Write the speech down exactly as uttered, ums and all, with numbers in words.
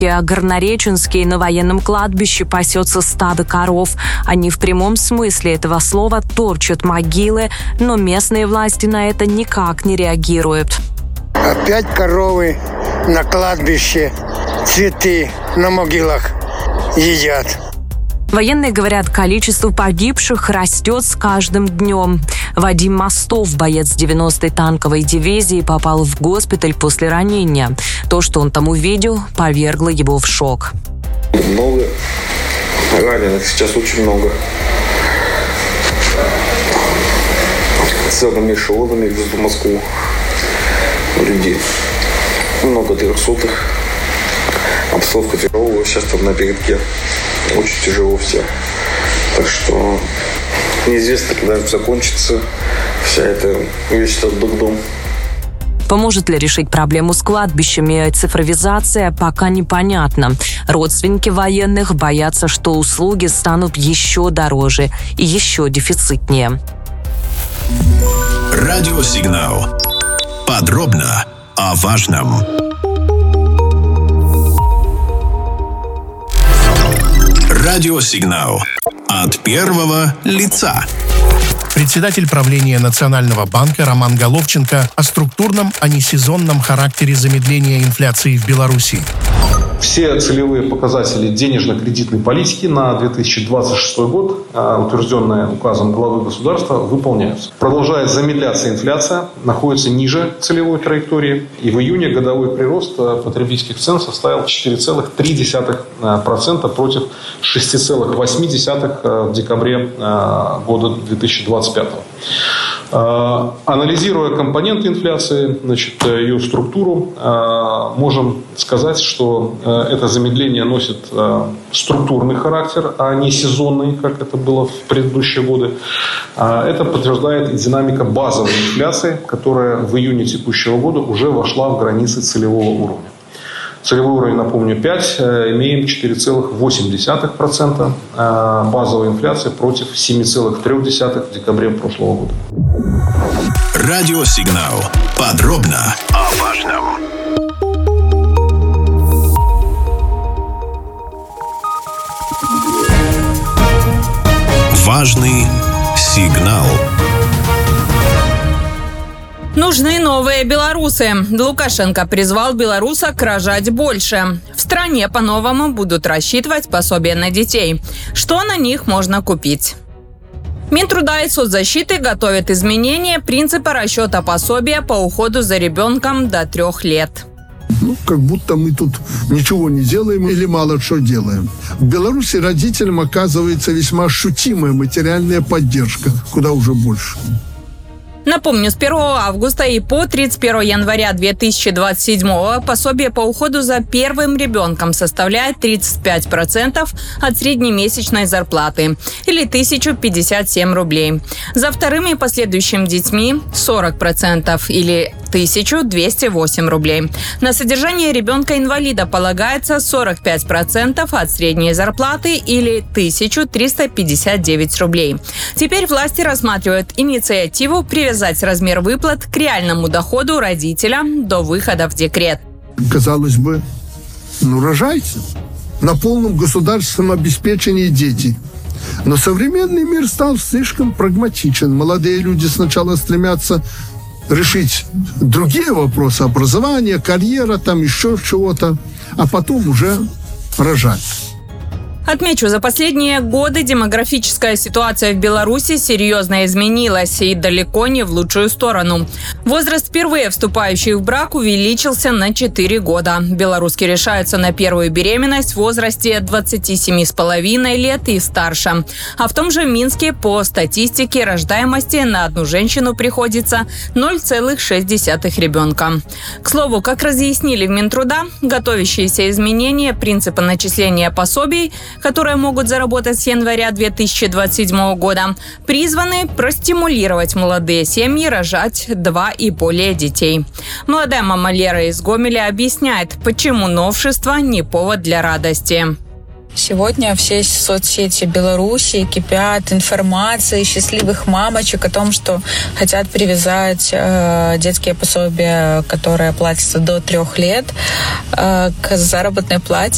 А Горнореченске на военном кладбище пасется стадо коров. Они в прямом смысле этого слова топчут могилы, но местные власти на это никак не реагируют. Опять коровы на кладбище, цветы на могилах едят. Военные говорят, количество погибших растет с каждым днем. Вадим Мостов, боец девяностой танковой дивизии, попал в госпиталь после ранения. То, что он там увидел, повергло его в шок. Много раненых, сейчас очень много. Целыми эшелонами везут в Москву людей. Много трехсотых. Обстановка тяжелая, сейчас там на передке. Очень тяжело все. Так что неизвестно, когда это закончится. Вся эта весь этот дом. Поможет ли решить проблему с кладбищами цифровизация, пока непонятно. Родственники военных боятся, что услуги станут еще дороже и еще дефицитнее. Радиосигнал. Подробно о важном. Радиосигнал. От первого лица. Председатель правления Национального банка Роман Головченко о структурном, а не сезонном характере замедления инфляции в Беларуси. Все целевые показатели денежно-кредитной политики на две тысячи двадцать шестой год, утвержденные указом главы государства, выполняются. Продолжает замедляться инфляция, находится ниже целевой траектории. И в июне годовой прирост потребительских цен составил четыре целых три десятых процента против шесть целых восемь десятых процента в декабре года две тысячи двадцать пятого. Анализируя компоненты инфляции, значит, ее структуру, можем сказать, что это замедление носит структурный характер, а не сезонный, как это было в предыдущие годы. Это подтверждает и динамика базовой инфляции, которая в июне текущего года уже вошла в границы целевого уровня. Целевой уровень, напомню, пять, имеем четыре целых восемь десятых процента базовой инфляции против семь целых три десятых процента в декабре прошлого года. Радиосигнал. Подробно о важном. Важный сигнал. Нужны новые белорусы. Лукашенко призвал белорусок рожать больше. В стране по-новому будут рассчитывать пособия на детей. Что на них можно купить? Минтруда и соцзащиты готовят изменения принципа расчета пособия по уходу за ребенком до трех лет. Ну, как будто мы тут ничего не делаем или мало что делаем. В Беларуси родителям оказывается весьма ощутимая материальная поддержка, куда уже больше. Напомню, с первого августа и по тридцать первого января две тысячи двадцать седьмого пособие по уходу за первым ребенком составляет тридцать пять процентов от среднемесячной зарплаты или тысяча пятьдесят семь рублей. За вторым и последующим детьми сорок процентов или тысяча двести восемь рублей. На содержание ребенка-инвалида полагается сорок пять процентов от средней зарплаты или тысяча триста пятьдесят девять рублей. Теперь власти рассматривают инициативу привязать размер выплат к реальному доходу родителя до выхода в декрет. Казалось бы, ну рожайте. На полном государственном обеспечении дети. Но современный мир стал слишком прагматичен. Молодые люди сначала стремятся решить другие вопросы: образования, карьера, там еще чего-то, а потом уже рожать. Отмечу, за последние годы демографическая ситуация в Беларуси серьезно изменилась и далеко не в лучшую сторону. Возраст впервые вступающих в брак увеличился на четыре года. Белоруски решаются на первую беременность в возрасте двадцати семи с половиной лет и старше. А в том же Минске по статистике рождаемости на одну женщину приходится ноль целых шесть десятых ребенка. К слову, как разъяснили в Минтруда, готовящиеся изменения принципа начисления пособий, которые могут заработать с января две тысячи двадцать седьмого года, призваны простимулировать молодые семьи рожать два и более детей. Молодая мама Лера из Гомеля объясняет, почему новшество не повод для радости. Сегодня все соцсети Беларуси кипят информацией счастливых мамочек о том, что хотят привязать э, детские пособия, которые платятся до трех лет, э, к заработной плате.